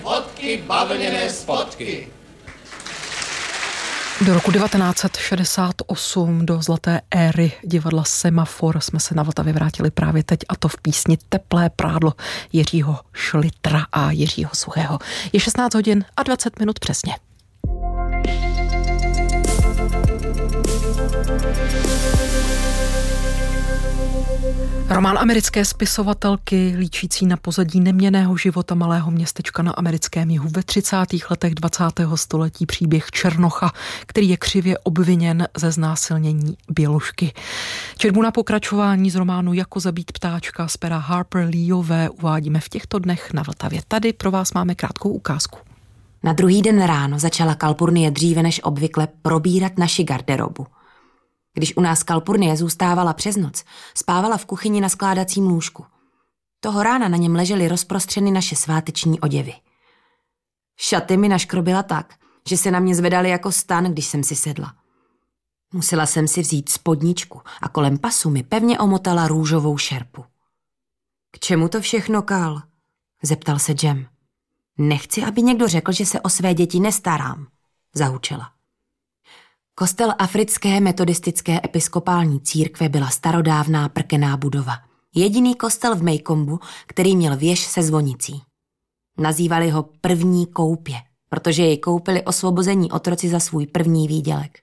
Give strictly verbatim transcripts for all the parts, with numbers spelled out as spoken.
Fotky, bavlněné spotky. Do roku devatenáct set šedesát osm, do zlaté éry divadla Semafor, jsme se na Vltavě vrátili právě teď, a to v písni Teplé prádlo Jiřího Šlitra a Jiřího Suchého. Je šestnáct hodin a dvacet minut přesně. Román americké spisovatelky, líčící na pozadí neměnného života malého městečka na americkém jihu ve třicátých letech dvacátého století, příběh Černocha, který je křivě obviněn ze znásilnění běložky. Četbu na pokračování z románu Jako zabít ptáčka z pera Harper Leeové uvádíme v těchto dnech na Vltavě. Tady pro vás máme krátkou ukázku. Na druhý den ráno začala Kalpurnie dříve než obvykle probírat naši garderobu. Když u nás Kalpurnie zůstávala přes noc, spávala v kuchyni na skládacím lůžku. Toho rána na něm ležely rozprostřeny naše sváteční oděvy. Šaty mi naškrobila tak, že se na mě zvedaly jako stan, když jsem si sedla. Musela jsem si vzít spodničku a kolem pasu mi pevně omotala růžovou šerpu. K čemu to všechno, Kal? Zeptal se Jem. Nechci, aby někdo řekl, že se o své děti nestarám, zahučela. Kostel Africké metodistické episkopální církve byla starodávná prkená budova. Jediný kostel v Maycombu, který měl věž se zvonicí. Nazývali ho první koupě, protože jej koupili osvobození otroci za svůj první výdělek.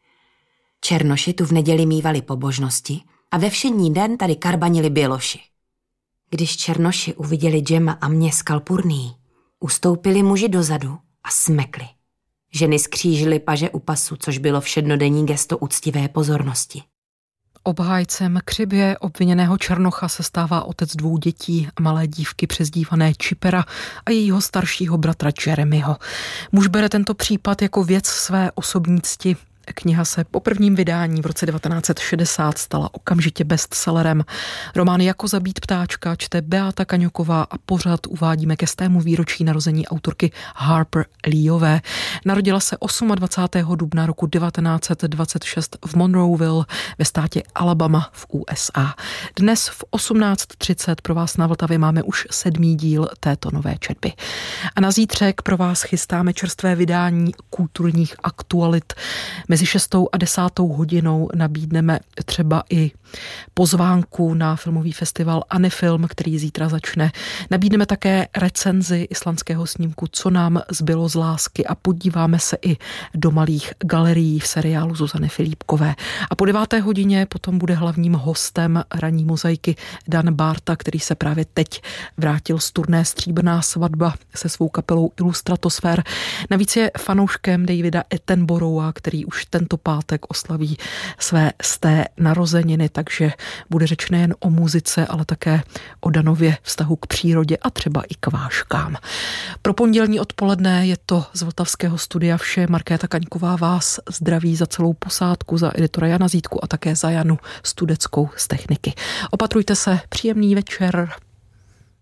Černoši tu v neděli mívali pobožnosti a ve všední den tady karbanili běloši. Když černoši uviděli Jema a mě s Kalpurnií, ustoupili muži dozadu a smekli. Ženy skřížily paže u pasu, což bylo všednodenní gesto úctivé pozornosti. Obhájcem křivě obviněného Černocha se stává otec dvou dětí, malé dívky přezdívané Chipera a jejího staršího bratra Jeremyho. Muž bere tento případ jako věc své osobní cti. Kniha se po prvním vydání v roce devatenáct set šedesát stala okamžitě bestsellerem. Román Jako zabít ptáčka čte Beata Kaňoková a pořad uvádíme ke stému výročí narození autorky Harper Leeové. Narodila se dvacátého osmého dubna roku devatenáct set dvacet šest v Monroeville ve státě Alabama v U S A. Dnes v osmnáct třicet pro vás na Vltavě máme už sedmý díl této nové četby. A na zítřek pro vás chystáme čerstvé vydání kulturních aktualit. Mezi šestou a desátou hodinou nabídneme třeba i pozvánku na filmový festival Anifilm, který zítra začne. Nabídneme také recenzi islandského snímku Co nám zbylo z lásky a podíváme se i do malých galerií v seriálu Zuzany Filipkové. A po deváté hodině potom bude hlavním hostem ranní mozaiky Dan Bárta, který se právě teď vrátil z turné Stříbrná svatba se svou kapelou Illustratosfér. Navíc je fanouškem Davida Attenborougha, který už tento pátek oslaví své sté narozeniny, takže bude řeč nejen o muzice, ale také o Danově vztahu k přírodě a třeba i k váškám. Pro pondělní odpoledne je to z vltavského studia vše. Markéta Kaňková vás zdraví za celou posádku, za editora Jana Zítku a také za Janu Studeckou z techniky. Opatrujte se, příjemný večer.